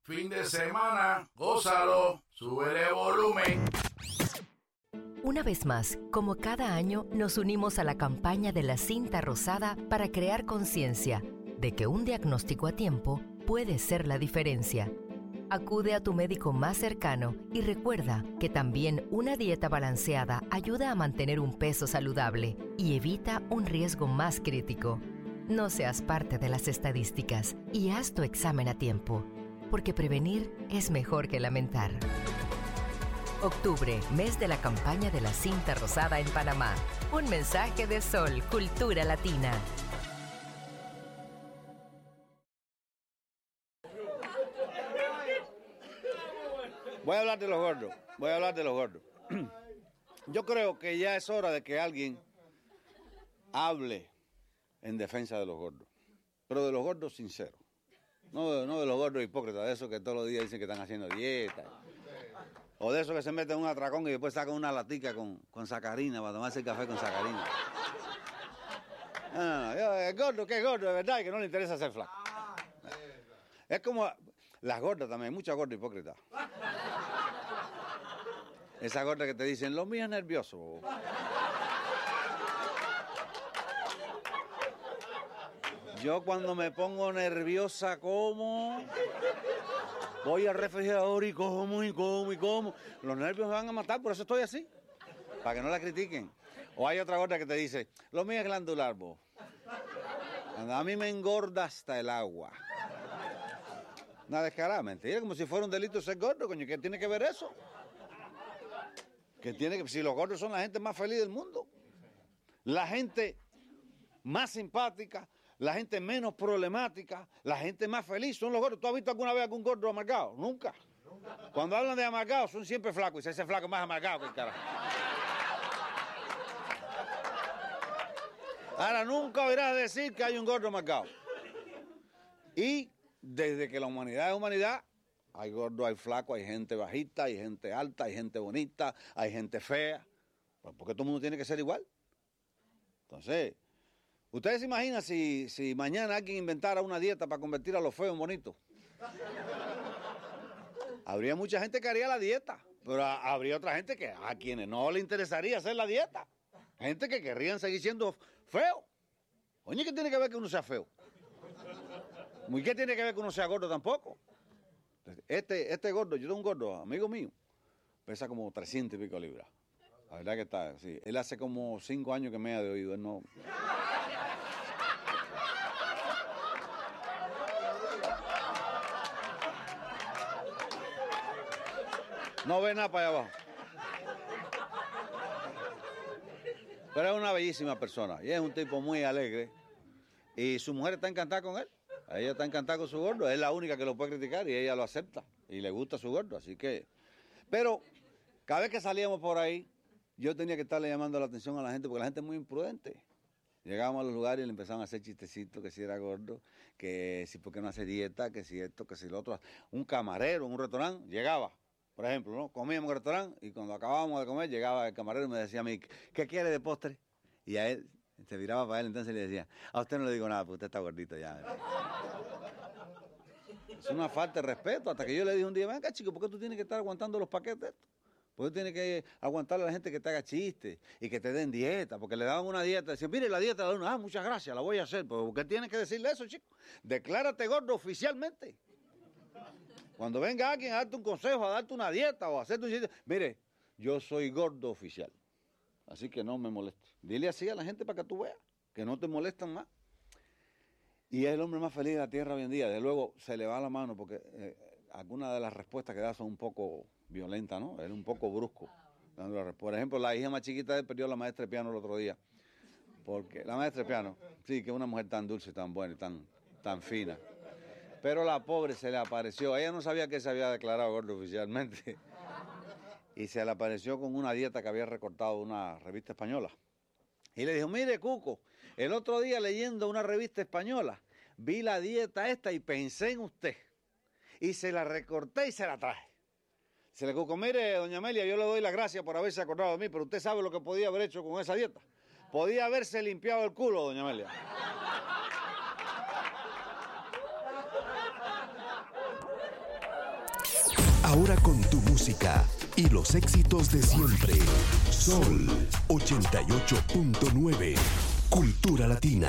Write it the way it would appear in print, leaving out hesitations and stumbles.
Fin de semana, gózalo, súbele volumen. Una vez más, como cada año, nos unimos a la campaña de la cinta rosada para crear conciencia de que un diagnóstico a tiempo puede ser la diferencia. Acude a tu médico más cercano y recuerda que también una dieta balanceada ayuda a mantener un peso saludable y evita un riesgo más crítico. No seas parte de las estadísticas y haz tu examen a tiempo, porque prevenir es mejor que lamentar. Octubre, mes de la campaña de la cinta rosada en Panamá. Un mensaje de Sol, Cultura Latina. Voy a hablar de los gordos. Yo creo que ya es hora de que alguien hable en defensa de los gordos, pero de los gordos sinceros, no de los gordos hipócritas, de esos que todos los días dicen que están haciendo dieta, o de esos que se meten en un atracón y después sacan una latica con sacarina para tomarse el café con sacarina. El gordo, que es gordo, de verdad, y que no le interesa ser flaco. Es como las gordas también, hay muchas gordas hipócritas. Esas gordas que te dicen, lo mío es nervioso. Yo cuando me pongo nerviosa, como voy al refrigerador y como. Los nervios me van a matar, por eso estoy así. Para que no la critiquen. O hay otra gorda que te dice, lo mío es glandular, vos. A mí me engorda hasta el agua. Una descarada, mentira, como si fuera un delito ser gordo, coño, ¿qué tiene que ver eso? Si los gordos son la gente más feliz del mundo. La gente más simpática, la gente menos problemática, la gente más feliz son los gordos. ¿Tú has visto alguna vez algún gordo amargado? Nunca. Cuando hablan de amargados son siempre flacos, y ese flaco es más amargado que el carajo. Ahora, nunca oirás decir que hay un gordo amargado. Y desde que la humanidad es humanidad, hay gordo, hay flaco, hay gente bajita, hay gente alta, hay gente bonita, hay gente fea. Pues porque todo el mundo tiene que ser igual. Entonces, ¿ustedes se imaginan si mañana alguien inventara una dieta para convertir a los feos en bonitos? Habría mucha gente que haría la dieta, pero habría otra gente a quienes no le interesaría hacer la dieta. Gente que querrían seguir siendo feos. Oye, ¿qué tiene que ver que uno sea feo? ¿Y qué tiene que ver que uno sea gordo tampoco? Este gordo, yo tengo un gordo, amigo mío, pesa como 300 y pico libras. La verdad que está así. Él hace como 5 años que me ha de oído, él no... No ve nada para allá abajo. Pero es una bellísima persona y es un tipo muy alegre. Y su mujer está encantada con él. Ella está encantada con su gordo. Es la única que lo puede criticar y ella lo acepta. Y le gusta su gordo, así que... Pero cada vez que salíamos por ahí, yo tenía que estarle llamando la atención a la gente porque la gente es muy imprudente. Llegábamos a los lugares y le empezaban a hacer chistecitos que si era gordo, que si por qué no hace dieta, que si esto, que si lo otro. Un camarero en un restaurante llegaba, por ejemplo, ¿no? Comíamos en el restaurante y cuando acabábamos de comer llegaba el camarero y me decía a mí, ¿qué quiere de postre? Y a él, se viraba para él entonces y le decía, a usted no le digo nada, porque usted está gordito ya. Es una falta de respeto, hasta que yo le dije un día, venga chico, ¿por qué tú tienes que estar aguantando los paquetes? ¿Por qué tienes que aguantarle a la gente que te haga chistes y que te den dieta? Porque le daban una dieta, decían, mire la dieta de uno, muchas gracias, la voy a hacer. ¿Pero por qué tienes que decirle eso, chico? Declárate gordo oficialmente. Cuando venga alguien a darte un consejo, a darte una dieta o a hacerte un chiste, mire, yo soy gordo oficial, así que no me moleste. Dile así a la gente para que tú veas, que no te molestan más. Y es el hombre más feliz de la tierra hoy en día. De luego se le va la mano porque algunas de las respuestas que da son un poco violentas, ¿no? Es un poco brusco. Por ejemplo, la hija más chiquita de él perdió a la maestra de piano el otro día. Porque la maestra de piano, sí, que es una mujer tan dulce, tan buena y tan fina. Pero la pobre se le apareció. Ella no sabía que se había declarado gordo oficialmente. Y se le apareció con una dieta que había recortado de una revista española. Y le dijo, mire, Cuco, el otro día leyendo una revista española, vi la dieta esta y pensé en usted. Y se la recorté y se la traje. Se le Cuco, mire, doña Amelia, yo le doy las gracias por haberse acordado de mí, pero usted sabe lo que podía haber hecho con esa dieta. Podía haberse limpiado el culo, doña Amelia. Ahora con tu música y los éxitos de siempre. Sol 88.9. Cultura Latina.